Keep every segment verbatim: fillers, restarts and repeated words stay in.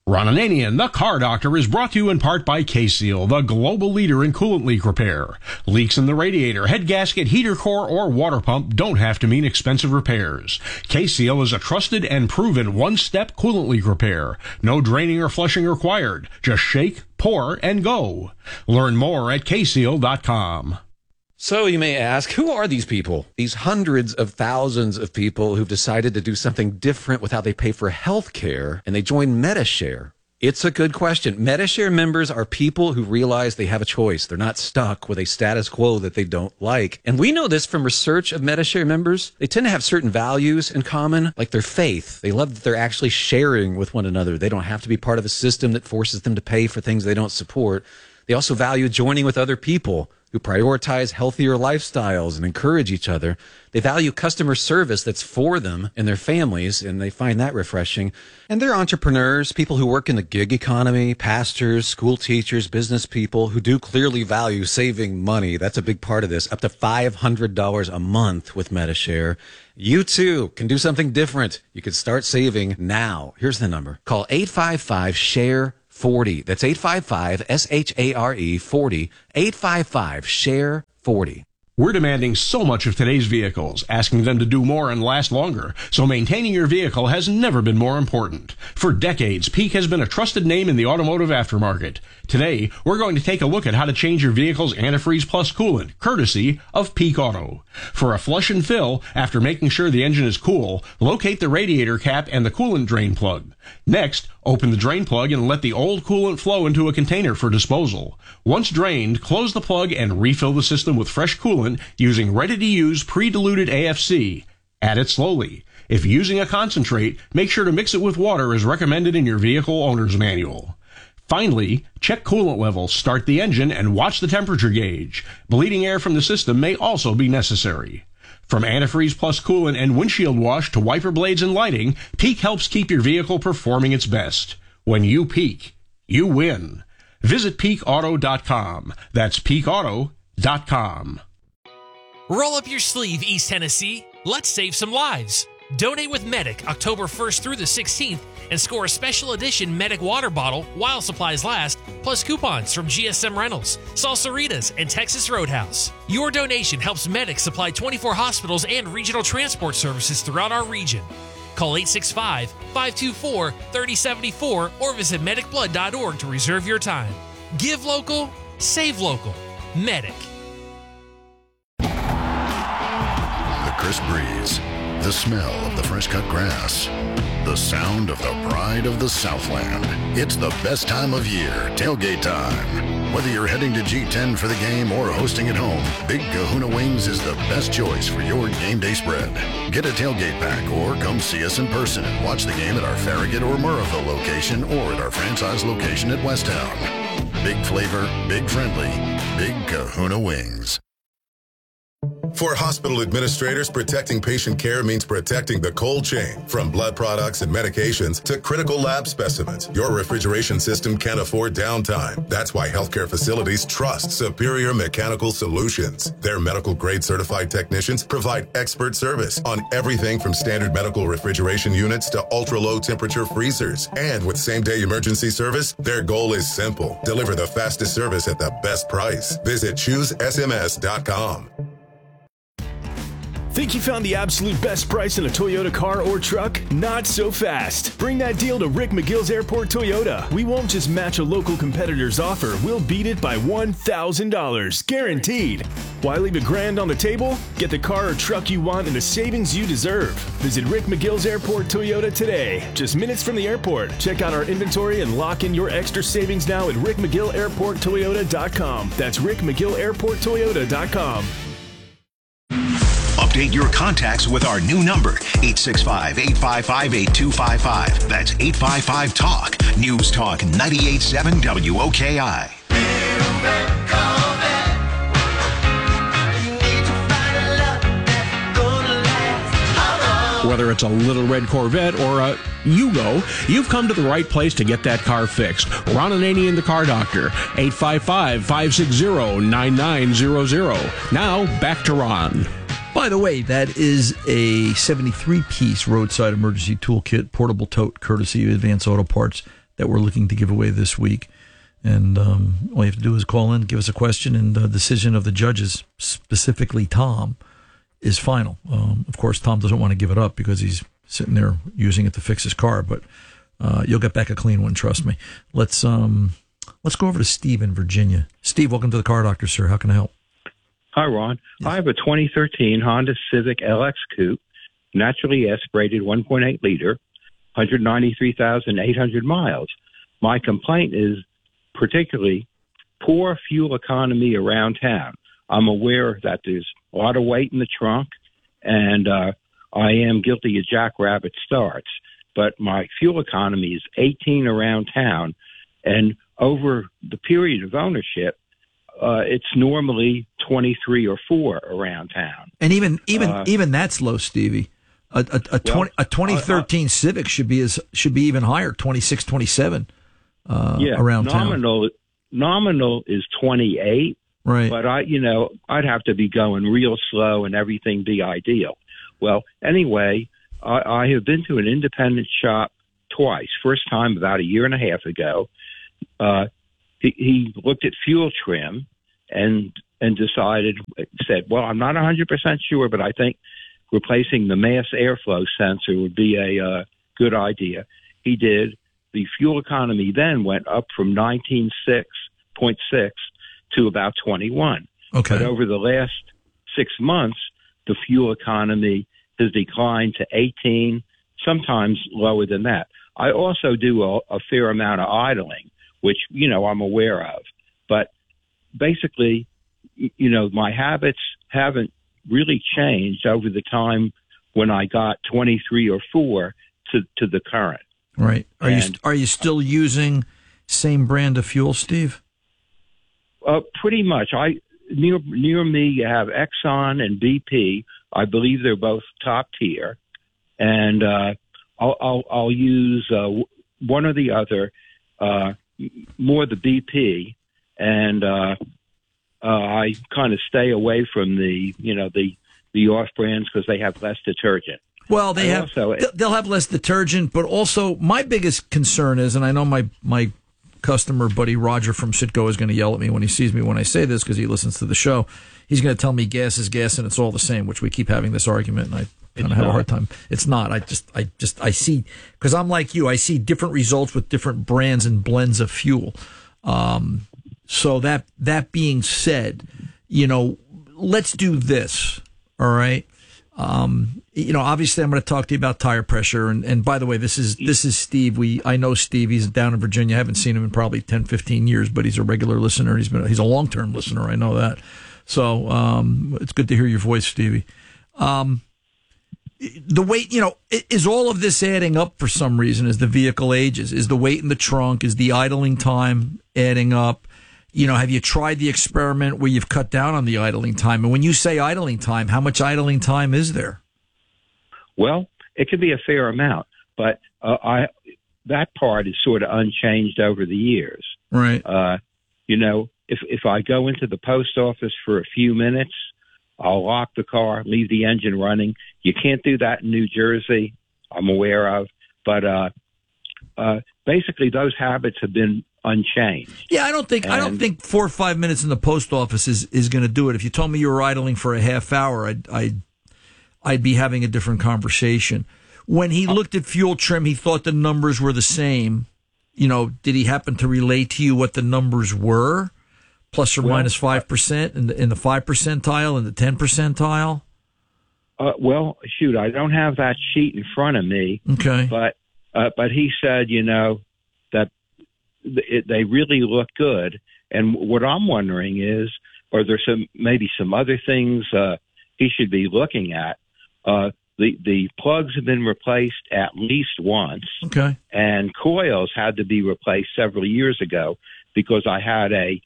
Ron Ananian, the Car Doctor, is brought to you in part by K-Seal, the global leader in coolant leak repair. Leaks in the radiator, head gasket, heater core, or water pump don't have to mean expensive repairs. K-Seal is a trusted and proven one-step coolant leak repair. No draining or flushing required. Just shake, pour, and go. Learn more at K seal dot com. So you may ask, who are these people? These hundreds of thousands of people who've decided to do something different with how they pay for health care, and they join Medi-Share. It's a good question. Medi-Share members are people who realize they have a choice. They're not stuck with a status quo that they don't like. And we know this from research of Medi-Share members. They tend to have certain values in common, like their faith. They love that they're actually sharing with one another. They don't have to be part of a system that forces them to pay for things they don't support. They also value joining with other people who prioritize healthier lifestyles and encourage each other. They value customer service that's for them and their families, and they find that refreshing. And they're entrepreneurs, people who work in the gig economy, pastors, school teachers, business people who do clearly value saving money. That's a big part of this, up to five hundred dollars a month with Medi-Share. You too can do something different. You can start saving now. Here's the number. Call eight five five, S H A R E forty. That's eight five five, S H A R E forty. eight five five, S H A R E forty. We're demanding so much of today's vehicles, asking them to do more and last longer, so maintaining your vehicle has never been more important. For decades, Peak has been a trusted name in the automotive aftermarket. Today, we're going to take a look at how to change your vehicle's antifreeze plus coolant, courtesy of Peak Auto. For a flush and fill, after making sure the engine is cool, locate the radiator cap and the coolant drain plug. Next, open the drain plug and let the old coolant flow into a container for disposal. Once drained, close the plug and refill the system with fresh coolant using ready-to-use pre-diluted A F C. Add it slowly. If using a concentrate, make sure to mix it with water as recommended in your vehicle owner's manual. Finally, check coolant levels, start the engine, and watch the temperature gauge. Bleeding air from the system may also be necessary. From antifreeze plus coolant and windshield wash to wiper blades and lighting, Peak helps keep your vehicle performing its best. When you peak, you win. Visit peak auto dot com. That's peak auto dot com. Roll up your sleeve, East Tennessee. Let's save some lives. Donate with Medic October first through the sixteenth and score a special edition Medic water bottle while supplies last, plus coupons from G S M Rentals, Salsaritas, and Texas Roadhouse. Your donation helps Medic supply twenty-four hospitals and regional transport services throughout our region. Call eight six five, five two four, three zero seven four or visit medic blood dot org to reserve your time. Give local, save local. Medic. The crisp breeze, the smell of the fresh-cut grass, the sound of the pride of the Southland. It's the best time of year, tailgate time. Whether you're heading to G ten for the game or hosting at home, Big Kahuna Wings is the best choice for your game day spread. Get a tailgate pack or come see us in person and watch the game at our Farragut or Murrayville location or at our franchise location at Westtown. Big flavor, big friendly, Big Kahuna Wings. For hospital administrators, protecting patient care means protecting the cold chain. From blood products and medications to critical lab specimens, your refrigeration system can't afford downtime. That's why healthcare facilities trust Superior Mechanical Solutions. Their medical-grade certified technicians provide expert service on everything from standard medical refrigeration units to ultra-low temperature freezers. And with same-day emergency service, their goal is simple: deliver the fastest service at the best price. Visit choose S M S dot com. Think you found the absolute best price in a Toyota car or truck? Not so fast. Bring that deal to Rick McGill's Airport Toyota. We won't just match a local competitor's offer. We'll beat it by one thousand dollars. Guaranteed. Why leave a grand on the table? Get the car or truck you want and the savings you deserve. Visit Rick McGill's Airport Toyota today. Just minutes from the airport. Check out our inventory and lock in your extra savings now at rick mcgill airport toyota dot com. That's rick mcgill airport toyota dot com. Update your contacts with our new number, eight six five, eight five five, eight two five five. That's eight five five, talk. News Talk ninety-eight point seven W O K I. Whether it's a little red Corvette or a Yugo, you've come to the right place to get that car fixed. Ron Ananian, the Car Doctor, eight five five, five six zero, nine nine zero zero. Now, back to Ron. By the way, that is a seventy-three piece roadside emergency toolkit, portable tote, courtesy of Advanced Auto Parts. that we're looking to give away this week. And um, all you have to do is call in, give us a question, and the decision of the judges, specifically Tom, is final. Um, of course, Tom doesn't want to give it up because he's sitting there using it to fix his car, but uh, you'll get back a clean one, trust me. Let's um, let's go over to Steve in Virginia. Steve, welcome to the Car Doctor, sir. How can I help? Hi, Ron. Yes. I have a twenty thirteen Honda Civic L X Coupe, naturally aspirated one point eight liter, one hundred ninety-three thousand eight hundred miles. My complaint is particularly poor fuel economy around town. I'm aware that there's a lot of weight in the trunk, and uh, I am guilty of jackrabbit starts, but my fuel economy is eighteen around town, and over the period of ownership, uh, it's normally twenty-three or four around town. And even even Uh, even that's low, Stevie. A a, a, well, 20, a twenty thirteen uh, uh, Civic should be as should be even higher, twenty-six, twenty-seven uh, yeah, around town. nominal nominal is twenty-eight. Right. But I, you know, I'd have to be going real slow and everything be ideal. Well, anyway, I, I have been to an independent shop twice. First time about a year and a half ago. Uh, he, he looked at fuel trim and and decided, said, well, I'm not one hundred percent sure, but I think replacing the mass airflow sensor would be a uh, good idea. He did. The fuel economy then went up from nineteen point six to about twenty-one. Okay. But over the last six months, the fuel economy has declined to eighteen, sometimes lower than that. I also do a, a fair amount of idling, which, you know, I'm aware of. But basically, you know, my habits haven't really changed over the time when I got twenty-three or four to, to the current. Right. Are and, you are you still using same brand of fuel, Steve? Uh, pretty much. I near near me you have Exxon and B P. I believe they're both top tier, and uh, I'll, I'll I'll use uh, one or the other. Uh, more the B P, and uh, uh, I kind of stay away from the you know the the off brands because they have less detergent. Well, they And have also, they'll have less detergent, but also my biggest concern is, and I know my my customer buddy Roger from Citgo is going to yell at me when he sees me when I say this because he listens to the show. He's going to tell me gas is gas and it's all the same, which we keep having this argument, and I kind of have a hard time. It's not. I just I just I see, because I'm like you. I see different results with different brands and blends of fuel. Um, so that that being said, you know, let's do this. All right. Um, you know, obviously, I'm going to talk to you about tire pressure. And, and by the way, this is this is Steve. We I know Steve. He's down in Virginia. I haven't seen him in probably ten, fifteen years, but he's a regular listener. He's been he's a long term listener. I know that. So um, it's good to hear your voice, Stevie. Um, the weight, you know, is all of this adding up for some reason as the vehicle ages? Is the weight in the trunk? Is the idling time adding up? You know, have you tried the experiment where you've cut down on the idling time? And when you say idling time, how much idling time is there? Well, it could be a fair amount, but uh, I that part is sort of unchanged over the years. Right. Uh, you know, if if I go into the post office for a few minutes, I'll lock the car, leave the engine running. You can't do that in New Jersey, I'm aware of. But uh, uh, basically, those habits have been unchanged. Yeah, I don't think and, I don't think four or five minutes in the post office is, is going to do it. If you told me you were idling for a half hour, I'd I'd, I'd be having a different conversation. When he looked at fuel trim, he thought the numbers were the same. You know, did he happen to relate to you what the numbers were, plus or well, minus five percent in the in the five percentile and the ten percentile? Uh, well, shoot, I don't have that sheet in front of me. Okay, but uh, but he said, you know, that it, they really look good. And what I'm wondering is, are there some maybe some other things uh, he should be looking at? Uh, the the plugs have been replaced at least once. Okay, and coils had to be replaced several years ago because I had a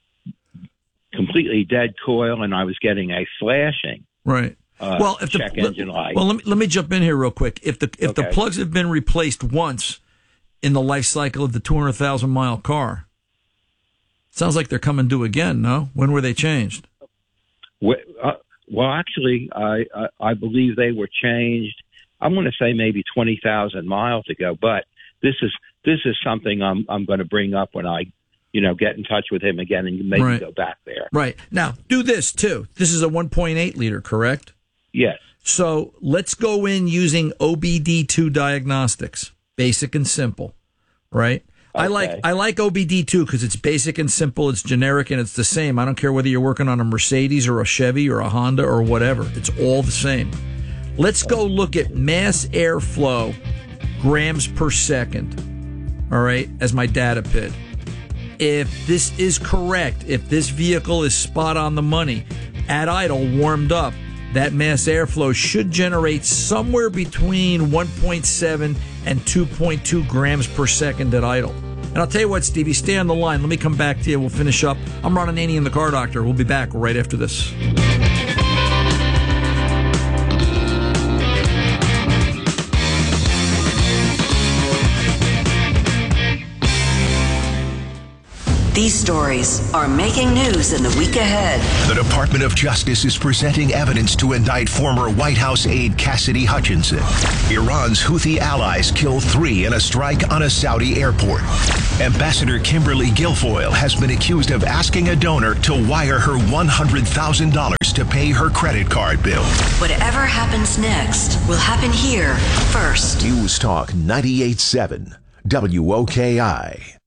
completely dead coil and I was getting a flashing. Right. Uh, well, if check the, engine light. Well, let me let me jump in here real quick. If the if Okay. the plugs have been replaced once in the life cycle of the two hundred thousand mile car, it sounds like they're coming due again. No, when were they changed? Well, uh, well actually, I, I I believe they were changed. I'm going to say maybe twenty thousand miles ago, but this is this is something I'm I'm going to bring up when I, you know, get in touch with him again and maybe Right. go back there. Right. Now, do this too. This is a one point eight liter, correct? Yes. So let's go in using O B D two diagnostics, basic and simple, right? I like Okay. I like O B D two because it's basic and simple, it's generic, and it's the same. I don't care whether you're working on a Mercedes or a Chevy or a Honda or whatever. It's all the same. Let's go look at mass airflow, grams per second, all right, as my data pit. If this is correct, if this vehicle is spot on the money, at idle, warmed up, that mass airflow should generate somewhere between one point seven and two point two grams per second at idle. And I'll tell you what, Stevie, stay on the line. Let me come back to you. We'll finish up. I'm Ron Ananian and the Car Doctor. We'll be back right after this. These stories are making news in the week ahead. The Department of Justice is presenting evidence to indict former White House aide Cassidy Hutchinson. Iran's Houthi allies kill three in a strike on a Saudi airport. Ambassador Kimberly Guilfoyle has been accused of asking a donor to wire her one hundred thousand dollars to pay her credit card bill. Whatever happens next will happen here first. News Talk ninety-eight point seven W O K I.